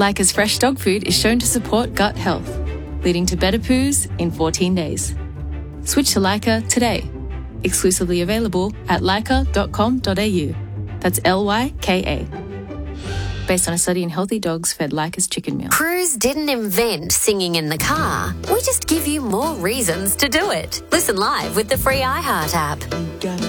Lyca's fresh dog food is shown to support gut health, leading to better poos in 14 days. Switch to Lyca today. Exclusively available at lyca.com.au. That's Lyka. Based on a study in healthy dogs fed Lyca's chicken meal. Cruise didn't invent singing in the car. We just give you more reasons to do it. Listen live with the free iHeart app.